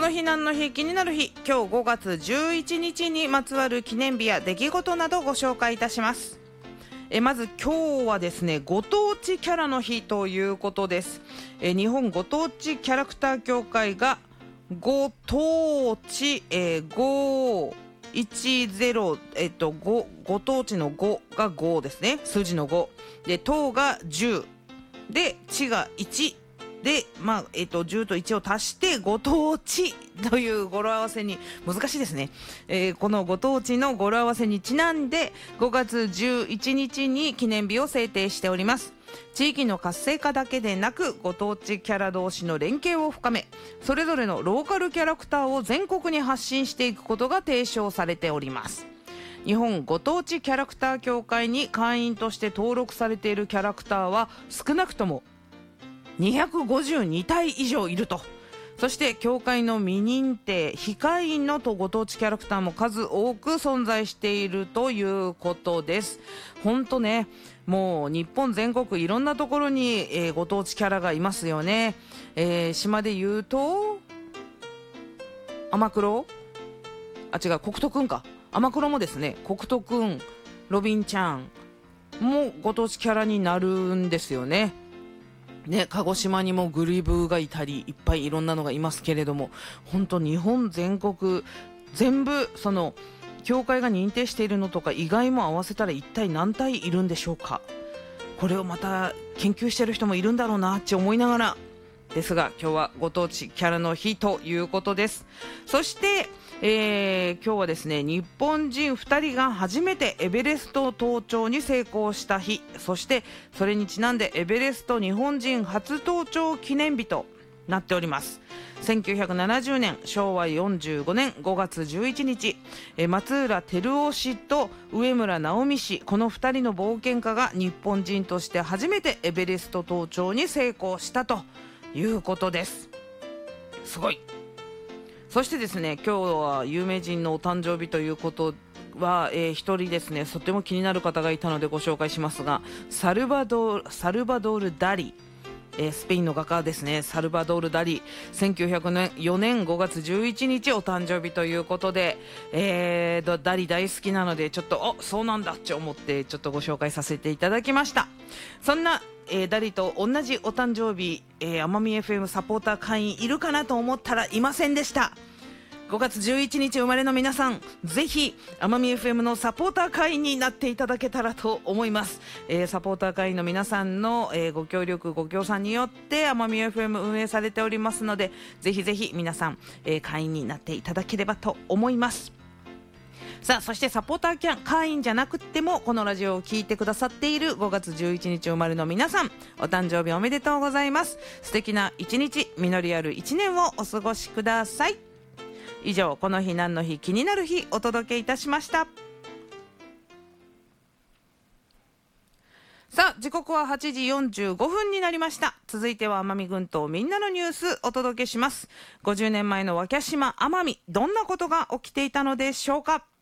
の日何の日気になる日、今日5月11日にまつわる記念日や出来事などご紹介いたします。まず今日はですね、ご当地キャラの日ということです。日本ご当地キャラクター協会がご当地、510、ご当地の5が5ですね、数字の5で、等が10で、地が1で、10と1を足してご当地という語呂合わせに、難しいですね。このご当地の語呂合わせにちなんで5月11日に記念日を制定しております。地域の活性化だけでなく、ご当地キャラ同士の連携を深め、それぞれのローカルキャラクターを全国に発信していくことが提唱されております。日本ご当地キャラクター協会に会員として登録されているキャラクターは少なくとも252体以上いると。そして協会の未認定非会員のご当地キャラクターも数多く存在しているということです。本当ね、もう日本全国いろんなところに、ご当地キャラがいますよね。島で言うと天黒、違う、国土くんか。天黒もですね、国土くん、ロビンちゃんもご当地キャラになるんですよね。鹿児島にもグリブーがいたり、いっぱいいろんなのがいますけれども、本当日本全国全部その協会が認定しているのとか以外も合わせたら一体何体いるんでしょうか。これをまた研究してる人もいるんだろうなって思いながらですが、今日はご当地キャラの日ということです。そして今日はですね、日本人2人が初めてエベレスト登頂に成功した日、そしてそれにちなんでエベレスト日本人初登頂記念日となっております。1970年昭和45年5月11日、松浦照夫氏と上村直美氏、この2人の冒険家が日本人として初めてエベレスト登頂に成功したということです。すごい。そしてですね、今日は有名人のお誕生日ということは、一人ですね、とても気になる方がいたのでご紹介しますが、サルバドール・ダリ、スペインの画家ですね。サルバドール・ダリ、1904年5月11日お誕生日ということで、ダリ大好きなので、ちょっとそうなんだって思ってちょっとご紹介させていただきました。そんなダリと同じお誕生日、奄美 FM サポーター会員いるかなと思ったらいませんでした。5月11日生まれの皆さん、ぜひ奄美 FM のサポーター会員になっていただけたらと思います。サポーター会員の皆さんの、ご協力ご協賛によって奄美 FM 運営されておりますので、ぜひぜひ皆さん、会員になっていただければと思います。さあ、そしてサポーター会員じゃなくてもこのラジオを聞いてくださっている5月11日生まれの皆さん、お誕生日おめでとうございます。素敵な一日、実りある一年をお過ごしください。以上、この日何の日気になる日お届けいたしました。さあ、時刻は8時45分になりました。続いては奄美群島みんなのニュースお届けします。50年前の若島奄美、どんなことが起きていたのでしょうか。